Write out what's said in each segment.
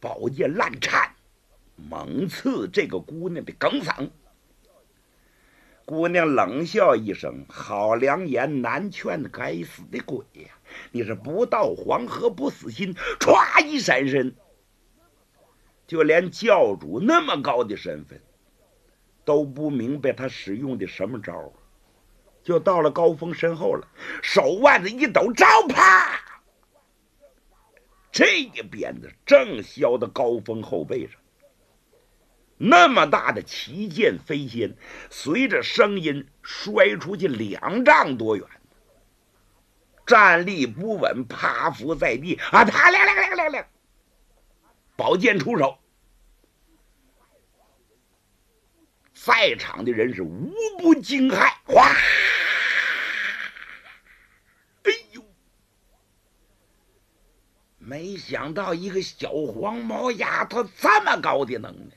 宝剑烂颤，猛刺这个姑娘的梗嗓。姑娘冷笑一声：“好良言难劝，该死的鬼呀！你是不到黄河不死心！”歘一闪身，就连教主那么高的身份都不明白他使用的什么招，就到了高峰身后了，手腕子一抖，招啪！这一鞭子正削到高峰后背上。那么大的旗舰飞仙，随着声音摔出去2丈多远，站立不稳，趴伏在地，啊！啪！亮！宝剑出手，在场的人是无不惊骇。哗！哎呦！没想到一个小黄毛丫头这么高的能耐。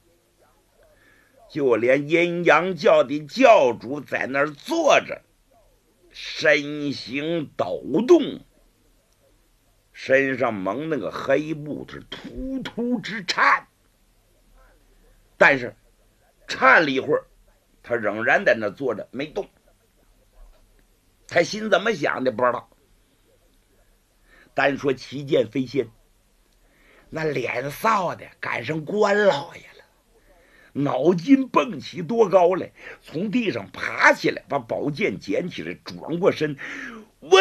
就连阴阳教的教主在那儿坐着，身形抖动，身上蒙那个黑布是突突直颤，但是颤了一会儿，他仍然在那坐着没动。他心怎么想的不知道。单说旗舰飞仙，那脸臊的赶上关老爷了，脑筋蹦起多高来，从地上爬起来，把宝剑捡起来，转过身。我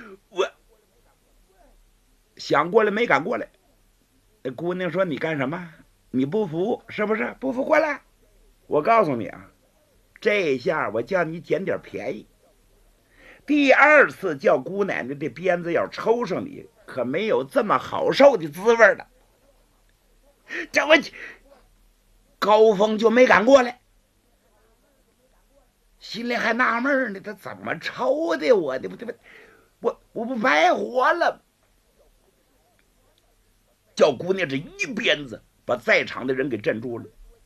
想过来没敢过来。那姑娘说：“你干什么？你不服是不是？不服过来。我告诉你啊，这下我叫你捡点便宜。第2次叫姑奶奶的鞭子要抽上你，可没有这么好受的滋味了。”这我高峰就没敢过来，心里还纳闷呢，他怎么抽的我的？我不白活了？叫姑娘这一鞭子把在场的人给镇住了。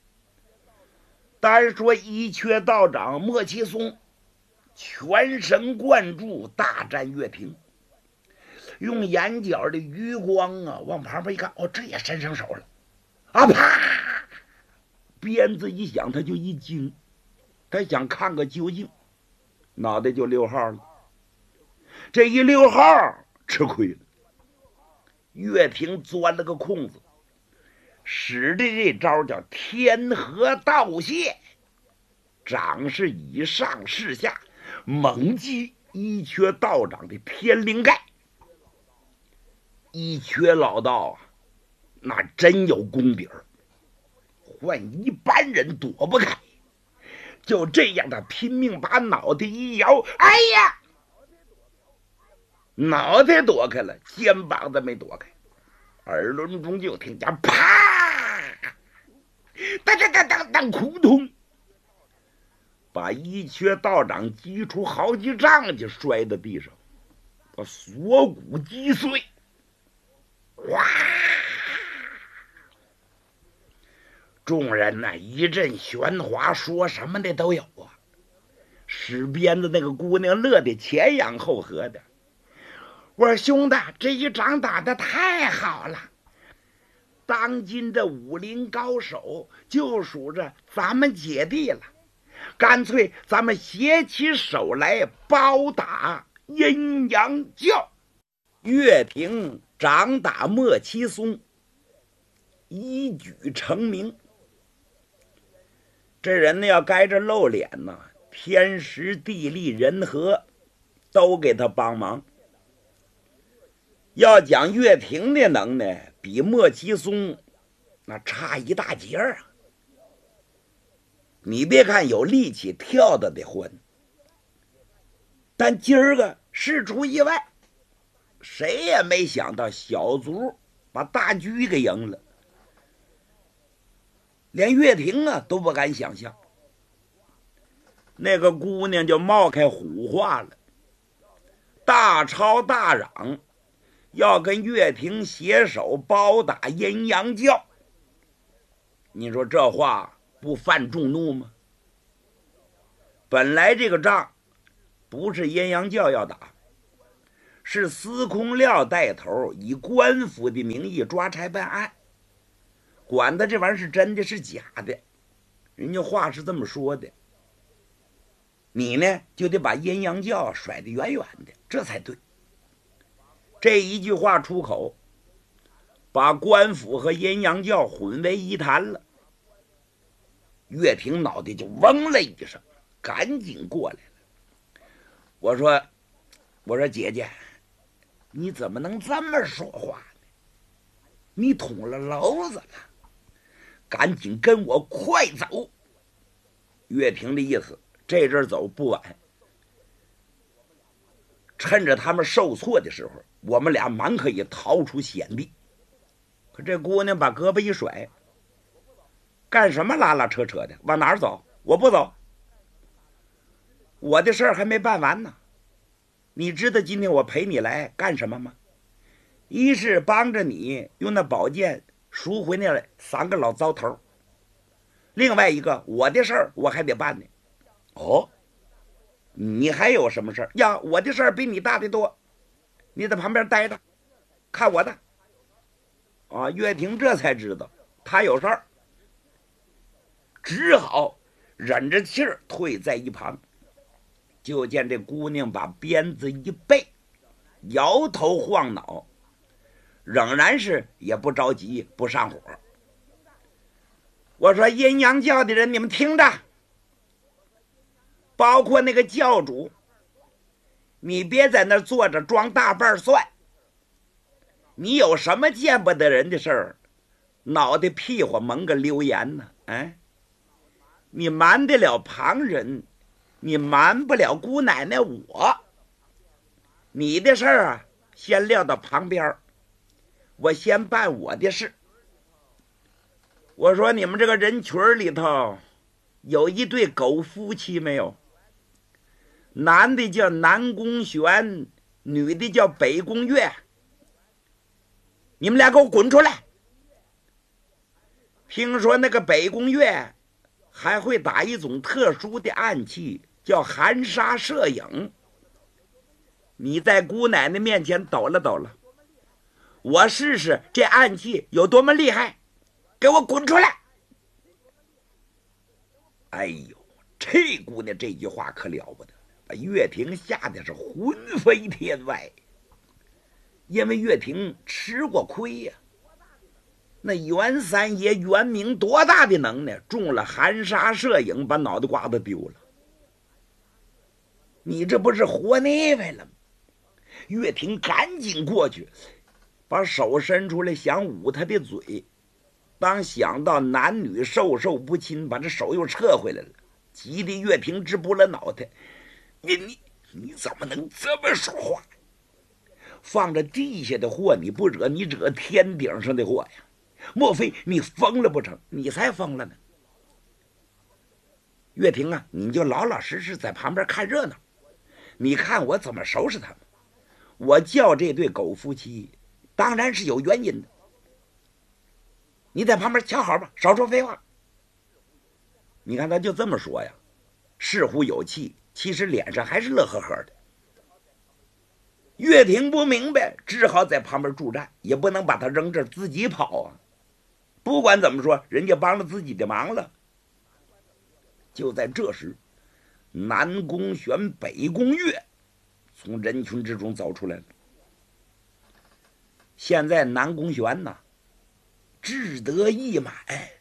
单说一缺道长莫其松全神贯注大战岳霆，用眼角的余光啊往旁边一看，哦，这也伸上手了啊！啪！鞭子一响，他就一惊，他想看个究竟，脑袋就溜号了。这一溜号，吃亏了。岳霆钻了个空子，使的这招叫天河道谢，掌是以上势下，猛击一缺道长的天灵盖。一缺老道啊，那真有功底儿，换一般人躲不开。就这样，他拼命把脑袋一摇，哎呀，脑袋躲开了，肩膀子没躲开。耳轮中就听见啪，当扑通，把一缺道长击出好几丈去，摔到地上，把锁骨击碎。哇！众人呢一阵喧哗，说什么的都有啊。使鞭子那个姑娘乐得前仰后合的。我说兄弟，这一掌打得太好了，当今的武林高手就数着咱们姐弟了，干脆咱们携起手来包打阴阳教。岳霆掌打莫其松，一举成名。这人呢要该着露脸呢，天时地利人和都给他帮忙。要讲岳霆的能耐，比莫其松那差一大截啊！你别看有力气，跳得欢，但今儿个事出意外，谁也没想到小卒把大狙给赢了，连岳霆啊都不敢想象。那个姑娘就冒开虎话了，大吵大嚷，要跟岳霆携手包打阴阳教。你说这话不犯众怒吗？本来这个仗不是阴阳教要打，是司空廖带头以官府的名义抓差办案， 管他这玩意儿是真的是假的，人家话是这么说的，你呢就得把阴阳教甩得远远的，这才对。这一句话出口，把官府和阴阳教混为一谈了。岳平脑袋就嗡了一声，赶紧过来了。我说姐姐，你怎么能这么说话呢？你捅了娄子了，赶紧跟我快走。岳平的意思，这阵走不晚，趁着他们受挫的时候，我们俩满可以逃出险地。可这姑娘把胳膊一甩，干什么拉拉扯扯的？往哪儿走？我不走，我的事儿还没办完呢。你知道今天我陪你来干什么吗？一是帮着你用那宝剑赎回那3个老糟头，另外一个我的事儿我还得办呢。哦，你还有什么事儿呀？我的事儿比你大得多，你在旁边待着，看我的。啊，岳霆这才知道他有事儿，只好忍着气儿退在一旁。就见这姑娘把鞭子一背，摇头晃脑，仍然是也不着急不上火。我说阴阳教的人，你们听着，包括那个教主，你别在那坐着装大瓣蒜。你有什么见不得人的事儿，脑袋屁股蒙个溜言呢？哎，你瞒得了旁人，你瞒不了姑奶奶我。你的事儿啊，先撂到旁边，我先办我的事。我说你们这个人群里头有一对狗夫妻没有？男的叫南宫玄，女的叫北宫月。你们俩给我滚出来！听说那个北宫月还会打一种特殊的暗器，叫含沙射影。你在姑奶奶面前抖了抖了，我试试这暗器有多么厉害，给我滚出来！哎呦，这姑娘这句话可了不得，把岳霆吓得是魂飞天外。因为岳霆吃过亏呀，那袁三爷袁明多大的能耐，中了含沙射影，把脑袋瓜子丢了。你这不是活腻歪了吗？岳霆赶紧过去，把手伸出来想捂他的嘴，当想到男女授受不亲，把这手又撤回来了，急得岳霆直拨了脑袋。你怎么能这么说话？放着地下的祸你不惹，你惹天顶上的祸呀？莫非你疯了不成？你才疯了呢！岳霆啊，你就老老实实在旁边看热闹，你看我怎么收拾他们。我叫这对狗夫妻当然是有原因的，你在旁边瞧好吧，少说废话。你看他就这么说呀，似乎有气，其实脸上还是乐呵呵的。岳霆不明白，只好在旁边助战，也不能把他扔这儿自己跑啊。不管怎么说，人家帮了自己的忙了。就在这时，南宫玄、北宫月从人群之中走出来了。现在南宫玄呐，志得意满，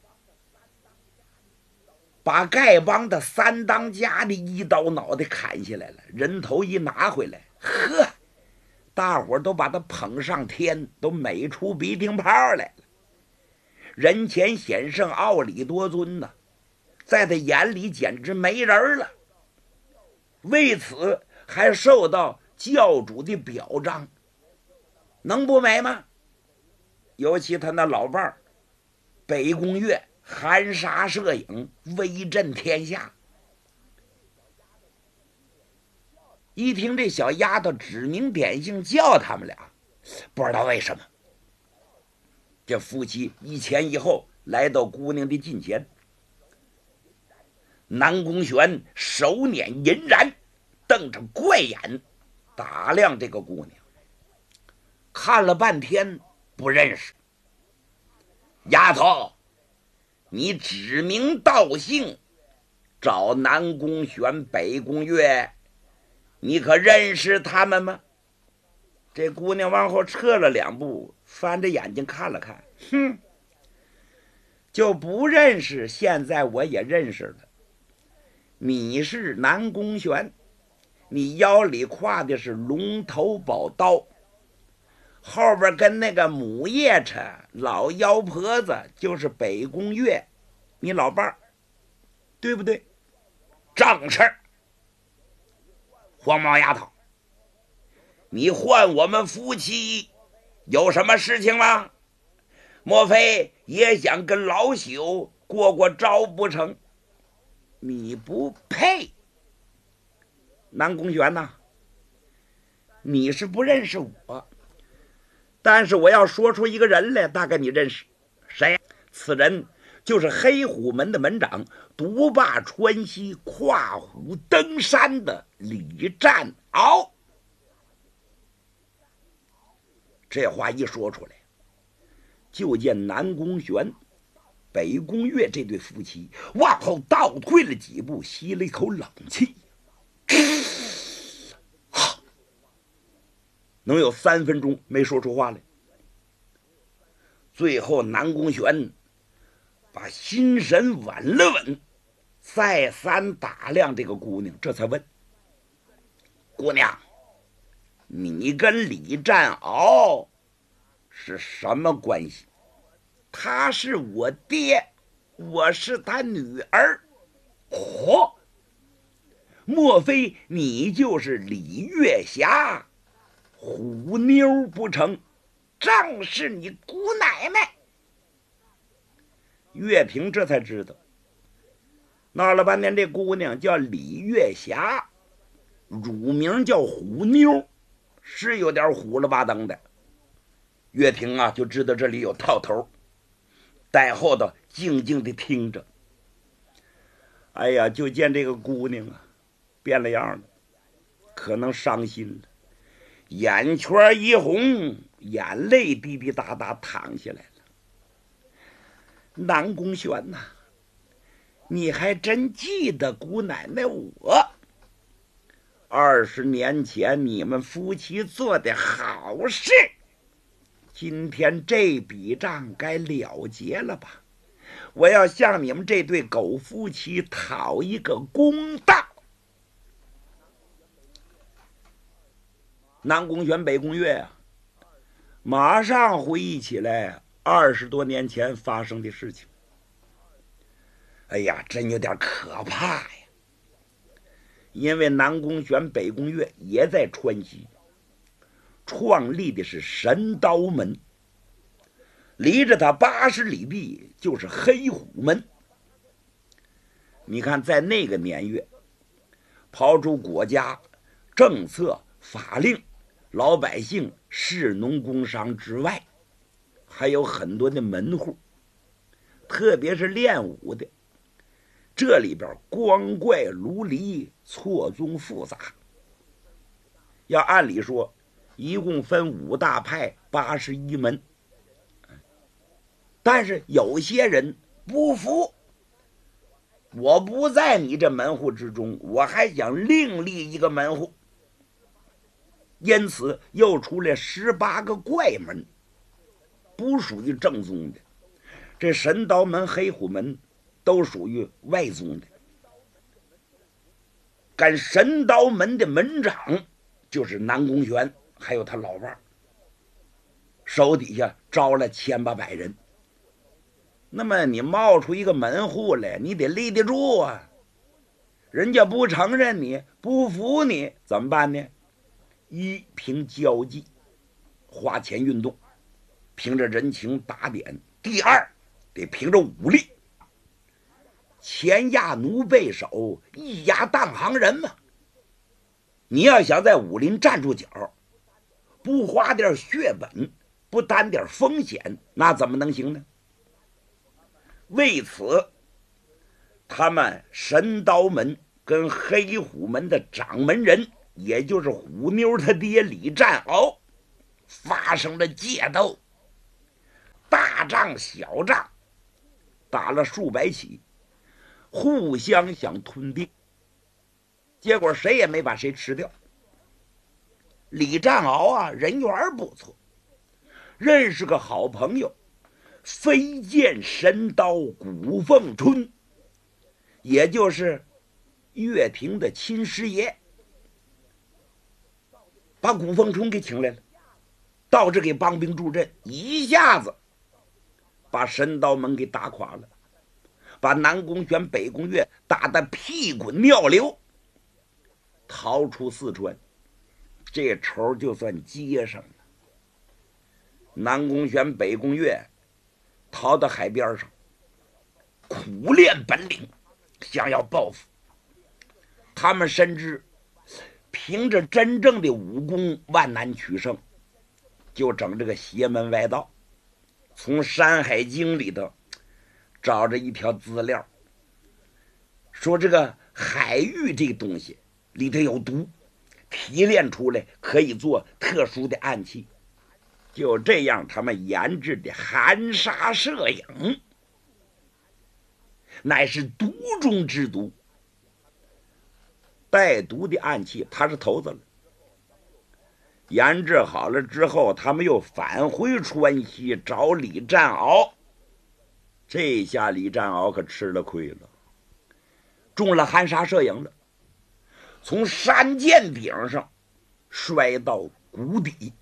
把丐帮的3当家的一刀脑袋砍下来了，人头一拿回来，呵，大伙都把他捧上天，都美出鼻涕泡来了。人前显圣，傲里多尊呐，在他眼里简直没人了。为此还受到教主的表彰，能不美吗？尤其他那老伴儿北宫月含沙射影，威震天下。一听这小丫头指名点姓叫他们俩，不知道为什么，这夫妻一前一后来到姑娘的近前。南宫玄手捻银髯，瞪着怪眼打量这个姑娘，看了半天不认识。丫头， 你指名道姓找南宫玄、北宫月，你可认识他们吗？这姑娘往后撤了2步，翻着眼睛看了看，哼，就不认识。现在我也认识了，你是南宫玄，你腰里挎的是龙头宝刀，后边跟那个母夜叉老妖婆子就是北宫月，你老伴儿，对不对？正事儿。黄毛丫头，你唤我们夫妻有什么事情吗？莫非也想跟老朽过招不成？你不配。南宫玄呐，你是不认识我，但是我要说出一个人来，大概你认识。谁？此人就是黑虎门的门长，独霸川西、跨虎登山的李战鳌。这话一说出来，就见南宫玄、北宫月这对夫妻往后倒退了几步，吸了一口冷气，能有3分钟没说出话来。最后南宫玄把心神稳了稳，再三打量这个姑娘，这才问：姑娘，你跟李战鳌是什么关系？他是我爹，我是他女儿。嚯，莫非你就是李月霞虎妞不成？正是你姑奶奶。岳平这才知道，闹了半天这姑娘叫李月霞，乳名叫虎妞，是有点虎了吧登的。岳平啊就知道这里有套头，待后头静静地听着。哎呀，就见这个姑娘啊变了样了，可能伤心了，眼圈一红，眼泪滴滴答答淌下来了。南宫玄呐，你还真记得姑奶奶我？20年前你们夫妻做的好事，今天这笔账该了结了吧？我要向你们这对狗夫妻讨一个公道。南宫玄、北宫月啊，马上回忆起来20多年前发生的事情。哎呀，真有点可怕呀！因为南宫玄、北宫月也在川西创立的是神刀门，离着他80里地就是黑虎门。你看，在那个年月，刨除国家政策法令、老百姓士农工商之外，还有很多的门户，特别是练武的，这里边光怪陆离，错综复杂。要按理说一共分5大派81门，但是有些人不服，我不在你这门户之中，我还想另立一个门户，因此又出来18个怪门，不属于正宗的。这神刀门、黑虎门都属于外宗的。干神刀门的门长就是南宫玄，还有他老伴儿，手底下招了1800人。那么你冒出一个门户来，你得立得住啊！人家不承认你，不服你，怎么办呢？一，凭交际，花钱运动，凭着人情打点；第二，得凭着武力，前压奴背手，一压当行人嘛。你要想在武林站住脚，不花点血本，不担点风险，那怎么能行呢？为此，他们神刀门跟黑虎门的掌门人，也就是虎妞他爹李战鳌，发生了械斗。大仗小仗打了数百起，互相想吞并，结果谁也没把谁吃掉。李占鳌啊，人缘不错，认识个好朋友，飞剑神刀古凤春，也就是岳平的亲师爷，把古凤春给请来了，到这给帮兵助阵，一下子把神刀门给打垮了，把南宫玄、北宫岳打得屁滚尿流，逃出四川，这仇就算接上了。南宫玄、北宫岳逃到海边上，苦练本领，想要报复。他们深知凭着真正的武功万难取胜，就整这个邪门歪道，从《山海经》里头找着一条资料，说这个海域这个东西里头有毒，提炼出来可以做特殊的暗器。就这样，他们研制的含沙射影，乃是毒中之毒。带毒的暗器，他是头子了。研制好了之后，他们又返回川西找李占鳌。这下李占鳌可吃了亏了，中了含沙射影了，从山涧顶上摔到谷底。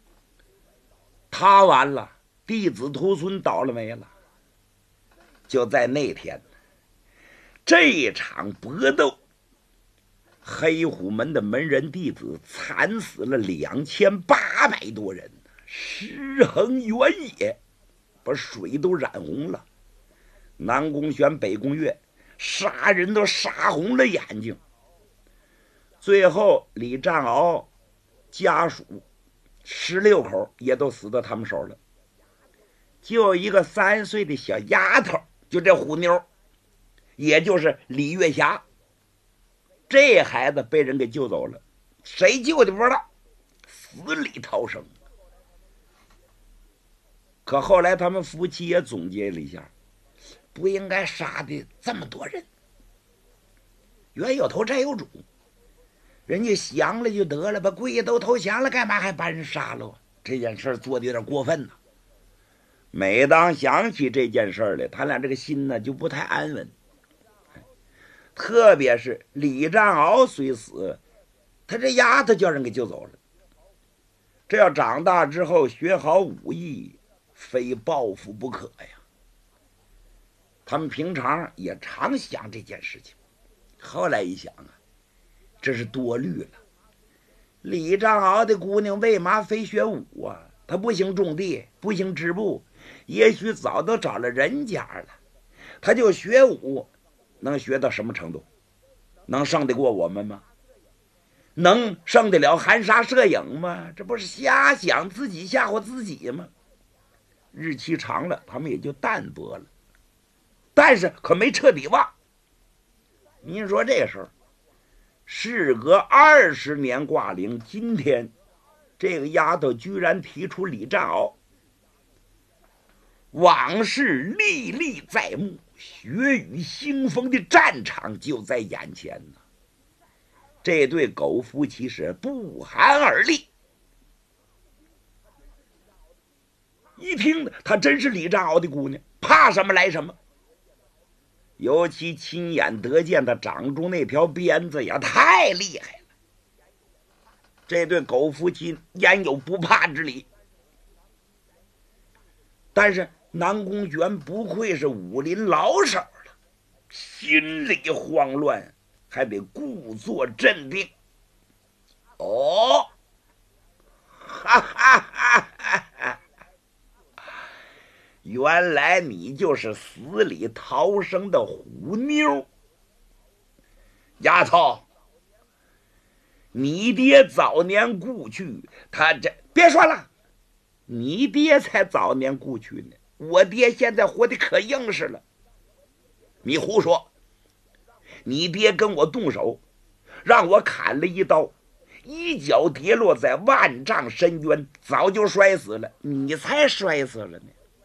他完了，弟子徒孙倒了霉了。就在那天，这一场搏斗，黑虎门的门人弟子惨死了2800多人，尸横原野，把水都染红了。南宫玄、北宫岳杀人都杀红了眼睛。最后李占鳌家属16口也都死到他们手了，就一个3岁的小丫头，就这虎妞，也就是李月霞，这孩子被人给救走了，谁救的不知道，死里逃生。可后来他们夫妻也总结了一下，不应该杀的这么多人，冤有头债有主，人家降了就得了吧，贵爷都投降了，干嘛还把人杀了？这件事做的有点过分呢。每当想起这件事来，他俩这个心呢就不太安稳。特别是李占鳌虽死，他这丫头叫人给救走了。这要长大之后学好武艺，非报复不可呀。他们平常也常想这件事情，后来一想啊，这是多虑了。李占鳌的姑娘为嘛非学武啊？她不行种地，不行织布，也许早都找了人家了。她就学武，能学到什么程度？能胜得过我们吗？能胜得了含沙射影吗？这不是瞎想，自己吓唬自己吗？日期长了，他们也就淡薄了，但是可没彻底忘。您说这事儿，事隔20年挂零，今天这个丫头居然提出李占鳌，往事历历在目，血雨腥风的战场就在眼前呢。这对狗夫妻是不寒而栗。一听她真是李占鳌的姑娘，怕什么来什么。尤其亲眼得见她长出那条鞭子呀，太厉害了。这对狗夫妻焉有不怕之理？但是南宫玄不愧是武林老手了，心里慌乱，还得故作镇定。哦，哈哈哈哈哈！原来你就是死里逃生的虎妞，丫头。你爹早年故去，他这别说了，你爹才早年故去呢，我爹现在活得可硬实了。你胡说，你爹跟我动手，让我砍了一刀，一脚跌落在万丈深渊，早就摔死了，你才摔死了呢。